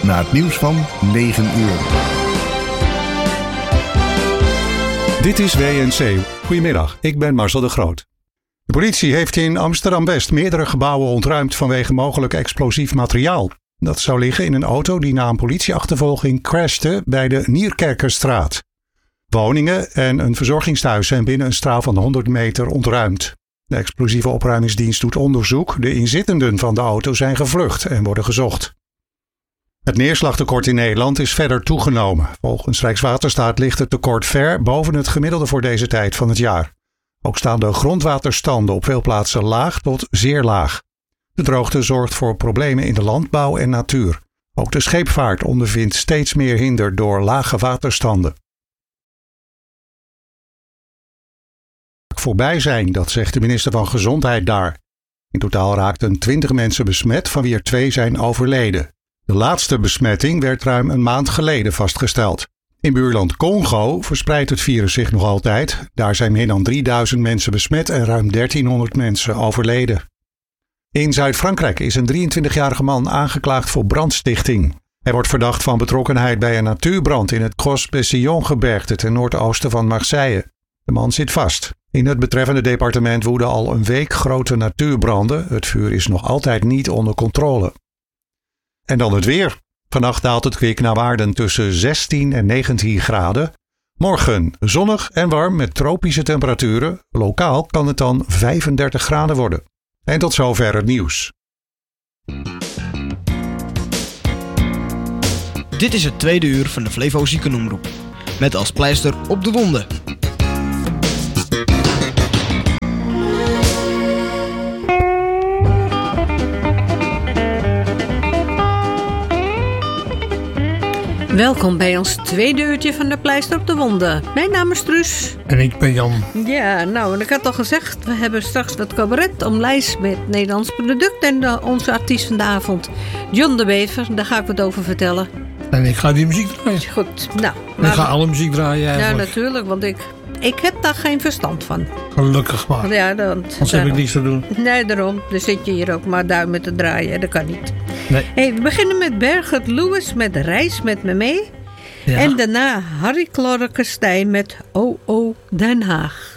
na het nieuws van 9 uur. Dit is WNC. Goedemiddag, ik ben Marcel de Groot. De politie heeft in Amsterdam-West meerdere gebouwen ontruimd vanwege mogelijk explosief materiaal. Dat zou liggen in een auto die na een politieachtervolging crashte bij de Nierkerkerstraat. Woningen en een verzorgingstehuis zijn binnen een straal van 100 meter ontruimd. De explosieve opruimingsdienst doet onderzoek. De inzittenden van de auto zijn gevlucht en worden gezocht. Het neerslagtekort in Nederland is verder toegenomen. Volgens Rijkswaterstaat ligt het tekort ver boven het gemiddelde voor deze tijd van het jaar. Ook staan de grondwaterstanden op veel plaatsen laag tot zeer laag. De droogte zorgt voor problemen in de landbouw en natuur. Ook de scheepvaart ondervindt steeds meer hinder door lage waterstanden. Voorbij zijn, dat zegt de minister van Gezondheid daar. In totaal raakten 20 mensen besmet, van wie er 2 zijn overleden. De laatste besmetting werd ruim een maand geleden vastgesteld. In buurland Congo verspreidt het virus zich nog altijd. Daar zijn meer dan 3000 mensen besmet en ruim 1300 mensen overleden. In Zuid-Frankrijk is een 23-jarige man aangeklaagd voor brandstichting. Hij wordt verdacht van betrokkenheid bij een natuurbrand in het Gros-Bessillon-gebergte ten noordoosten van Marseille. De man zit vast. In het betreffende departement woeden al een week grote natuurbranden. Het vuur is nog altijd niet onder controle. En dan het weer. Vannacht daalt het kwik naar waarden tussen 16 en 19 graden. Morgen zonnig en warm met tropische temperaturen. Lokaal kan het dan 35 graden worden. En tot zover het nieuws. Dit is het tweede uur van de Flevo Ziekenomroep. Met als pleister op de wonden. Welkom bij ons tweede uurtje van de Pleister op de Wonden. Mijn naam is Truus. En ik ben Jan. Ja, nou, ik had al gezegd, we hebben straks wat cabaret om lijst met Nederlands product. En onze artiest van de avond, John de Bever, daar ga ik wat over vertellen. En ik ga die muziek draaien. Goed, nou. Ik ga alle muziek draaien eigenlijk. Ja, natuurlijk, want ik heb daar geen verstand van. Gelukkig maar. Ja, Anders heb ik niets te doen. Nee, daarom. Dan zit je hier ook maar duimen te draaien. Dat kan niet. Nee. Hey, we beginnen met Bergert Lewis met Reis met me mee. Ja. En daarna Harry Klorkenstein met O.O. Den Haag.